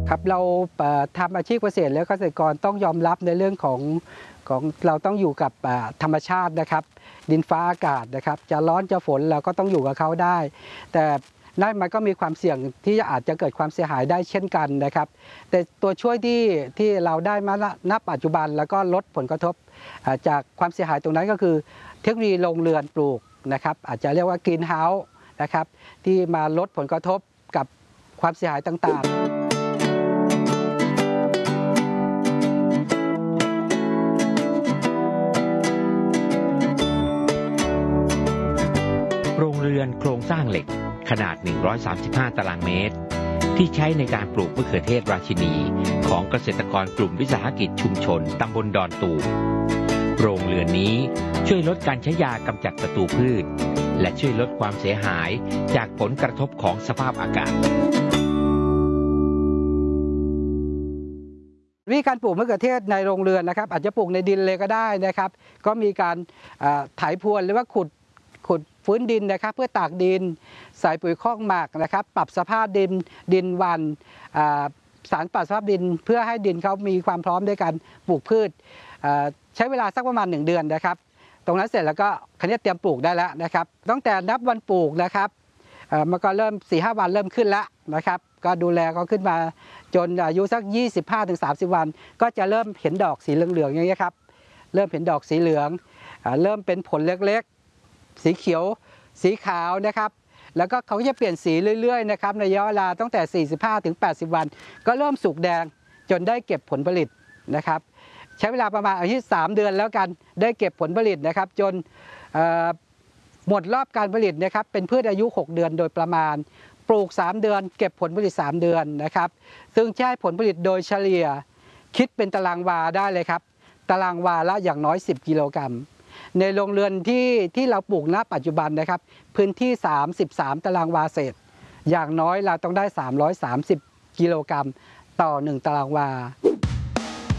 ครับเราทำอาชีพเกษตรแล้วเกษตรกรต้องยอมรับในเรื่องของเราต้องอยู่กับธรรมชาตินะครับดินฟ้าอากาศนะครับจะร้อนจะฝนเราก็ต้องอยู่กับเขาได้แต่นั่นมันก็มีความเสี่ยงที่อาจจะเกิดความเสียหายได้เช่นกันนะครับแต่ตัวช่วยที่เราได้มาณปัจจุบันแล้วก็ลดผลกระทบจากความเสียหายตรงนั้นก็คือเทคโนโลยีโรงเรือนปลูกนะครับอาจจะเรียกว่ากรีนเฮาส์นะครับที่มาลดผลกระทบกับความเสียหายต่างๆโรงเรือนโครงสร้างเหล็กขนาด 135 ตารางเมตรที่ใช้ในการปลูกมะเขือเทศราชินีของเกษตรกรกลุ่มวิสาหกิจชุมชนตำบลดอนตูมโรงเรือนนี้ช่วยลดการใช้ยากำจัดศัตรูพืชและช่วยลดความเสียหายจากผลกระทบของสภาพอากาศวิธีการปลูกมะเขือเทศในโรงเรือนนะครับอาจจะปลูกในดินเลยก็ได้นะครับก็มีการไถพรวนหรือว่าขุดฟื้นดินนะครับเพื่อตากดินใส่ปุ๋ยคอกหมักนะครับปรับสภาพดินวันสารปรับสภาพดินเพื่อให้ดินเขามีความพร้อมด้วยการปลูกพืชใช้เวลาสักประมาณ1 เดือนนะครับตรงนั้นเสร็จแล้วก็คันนี้เตรียมปลูกได้แล้วนะครับตั้งแต่นับวันปลูกนะครับมันก็เริ่ม 4-5 วันเริ่มขึ้นแล้วนะครับก็ดูแลเขาขึ้นมาจนอายุสัก 25-30 วันก็จะเริ่มเห็นดอกสีเหลืองๆอย่างนี้ครับเริ่มเห็นดอกสีเหลืองเริ่มเป็นผลเล็กๆสีเขียวสีขาวนะครับแล้วก็เขาจะเปลี่ยนสีเรื่อยๆนะครับในระยะเวลาตั้งแต่ 45-80 วันก็เริ่มสุกแดงจนได้เก็บผลผลิตนะครับใช้เวลาประมาณอายุ3 เดือนแล้วกันได้เก็บผลผลิตนะครับจนหมดรอบการผลิตนะครับเป็นพืชอายุ 6 เดือนโดยประมาณปลูก3 เดือนเก็บผลผลิต3 เดือนนะครับซึ่งจะให้ผลผลิตโดยเฉลี่ยคิดเป็นตารางวาได้เลยครับตารางวาละอย่างน้อย10 กิโลกรัมในโรงเรือนที่เราปลูกณปัจจุบันนะครับพื้นที่33 ตารางวาเศษอย่างน้อยเราต้องได้330 กิโลกรัมต่อ1 ตารางวา